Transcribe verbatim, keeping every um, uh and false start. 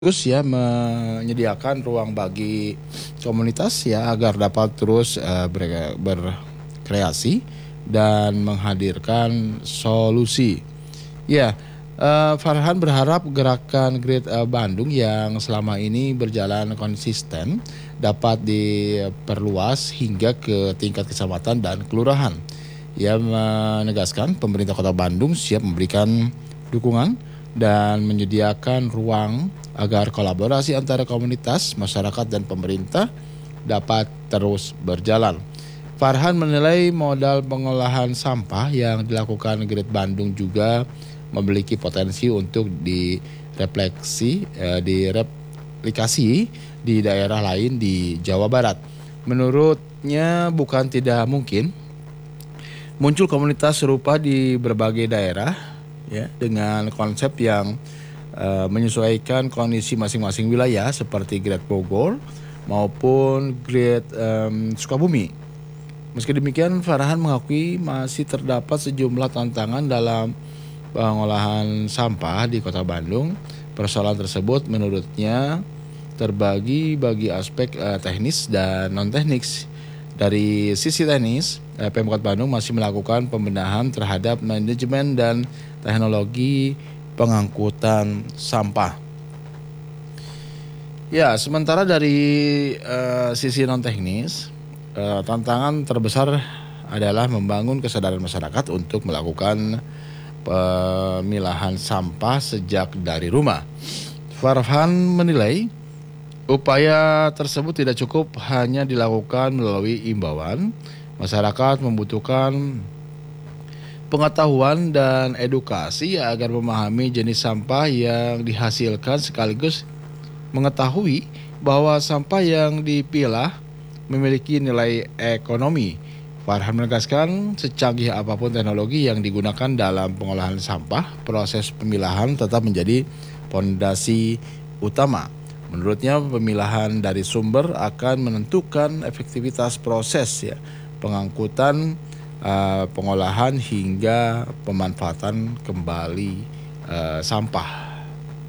Terus ya menyediakan ruang bagi komunitas ya agar dapat terus uh, ber- berkreasi dan menghadirkan solusi. Ya, uh, Farhan berharap gerakan Great uh, Bandung yang selama ini berjalan konsisten dapat diperluas hingga ke tingkat kecamatan dan kelurahan. Ia menegaskan pemerintah Kota Bandung siap memberikan dukungan dan menyediakan ruang agar kolaborasi antara komunitas, masyarakat, dan pemerintah dapat terus berjalan. Farhan menilai modal pengolahan sampah yang dilakukan Great Bandung juga memiliki potensi untuk direfleksi, eh, direplikasi di daerah lain di Jawa Barat. Menurutnya bukan tidak mungkin muncul komunitas serupa di berbagai daerah ya dengan konsep yang uh, menyesuaikan kondisi masing-masing wilayah seperti Great Bogor maupun Great um, Sukabumi. Meski demikian, Farhan mengakui masih terdapat sejumlah tantangan dalam pengolahan sampah di Kota Bandung. Persoalan tersebut menurutnya terbagi bagi aspek uh, teknis dan non-teknis. Dari sisi teknis, Pemkot Bandung masih melakukan pembenahan terhadap manajemen dan teknologi pengangkutan sampah. Ya, sementara dari uh, sisi non teknis, uh, tantangan terbesar adalah membangun kesadaran masyarakat untuk melakukan pemilahan sampah sejak dari rumah. Farhan menilai upaya tersebut tidak cukup hanya dilakukan melalui imbauan. Masyarakat membutuhkan pengetahuan dan edukasi agar memahami jenis sampah yang dihasilkan sekaligus mengetahui bahwa sampah yang dipilah memiliki nilai ekonomi. Farhan menegaskan secanggih apapun teknologi yang digunakan dalam pengolahan sampah, proses pemilahan tetap menjadi fondasi utama. Menurutnya pemilahan dari sumber akan menentukan efektivitas proses ya, pengangkutan, uh, pengolahan hingga pemanfaatan kembali uh, sampah.